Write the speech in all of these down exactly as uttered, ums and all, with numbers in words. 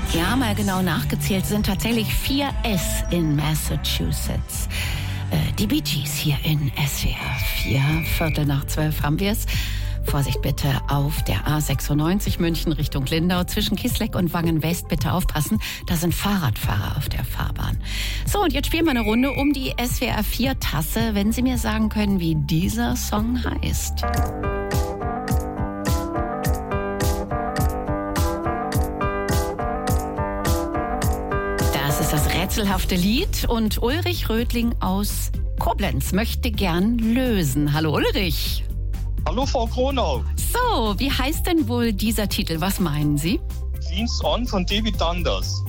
Ja, mal genau nachgezählt sind tatsächlich vier S in Massachusetts. Äh, die Bee Gees hier in S W R vier. Viertel nach zwölf haben wir es. Vorsicht bitte auf der A sechsundneunzig München Richtung Lindau. Zwischen Kisleck und Wangen-West bitte aufpassen. Da sind Fahrradfahrer auf der Fahrbahn. So, und jetzt spielen wir eine Runde um die S W R vier Tasse, wenn Sie mir sagen können, wie dieser Song heißt. Das ist das rätselhafte Lied und Ulrich Rödling aus Koblenz möchte gern lösen. Hallo Ulrich. Hallo Frau Kronau. So, wie heißt denn wohl dieser Titel? Was meinen Sie? Jeans On von David Dundas.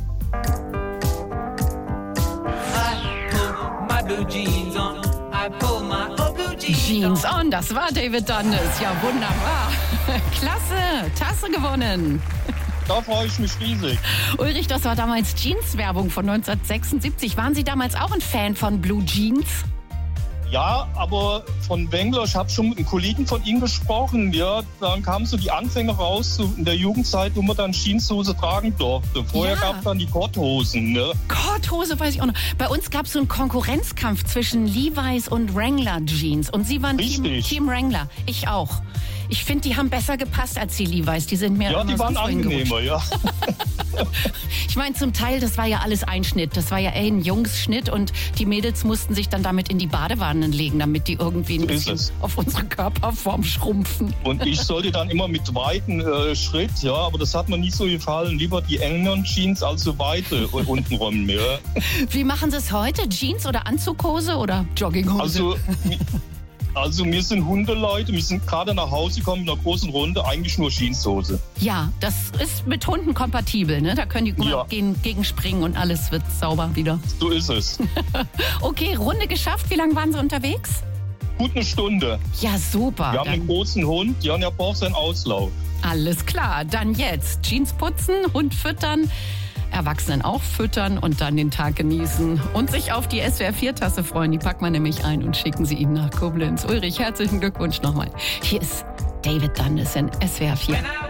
Jeans On, das war David Dundas. Ja, wunderbar. Klasse, Tasse gewonnen. Da freue ich mich riesig. Ulrich, das war damals Jeans-Werbung von neunzehnhundertsechsundsiebzig. Waren Sie damals auch ein Fan von Blue Jeans? Ja, aber von Wengler, ich habe schon mit einem Kollegen von Ihnen gesprochen. Ja, dann kamen so die Anfänge raus, so in der Jugendzeit, wo man dann Jeanshose tragen durfte. Vorher Ja. gab es dann die Korthosen. Ne? Korthose weiß ich auch noch. Bei uns gab es so einen Konkurrenzkampf zwischen Levi's und Wrangler Jeans. Und Sie waren Team, Richtig. Team Wrangler. Ich auch. Ich finde, die haben besser gepasst als die Levi's. Die sind mir Ja, immer die waren sonst wohin gerutscht. angenehmer, ja. Ich meine, zum Teil, das war ja alles Einschnitt. Das war ja eh ein Jungsschnitt und die Mädels mussten sich dann damit in die Badewannen legen, damit die irgendwie ein So ist bisschen es. auf unsere Körperform schrumpfen. Und ich sollte dann immer mit weiten äh, Schritt, ja, aber das hat mir nicht so gefallen. Lieber die engen Jeans als so weite untenrum. Ja. Wie machen Sie es heute? Jeans oder Anzughose oder Jogginghose? Also, also wir sind Hundeleute, wir sind gerade nach Hause gekommen in einer großen Runde, eigentlich nur Jeanshose. Ja, das ist mit Hunden kompatibel, ne? Da können die Ja. gegen, gegen springen und alles wird sauber wieder. So ist es. Okay, Runde geschafft. Wie lange waren Sie unterwegs? Gut eine Stunde. Ja, super. Wir haben einen Dann, großen Hund, ja, und er braucht seinen Auslauf. alles klar. Dann jetzt Jeans putzen, Hund füttern, Erwachsenen auch füttern und dann den Tag genießen und sich auf die S W R vier Tasse freuen. Die packt man nämlich ein und schicken sie Ihnen nach Koblenz. Ulrich, herzlichen Glückwunsch nochmal. Hier ist David Dundas in S W R vier.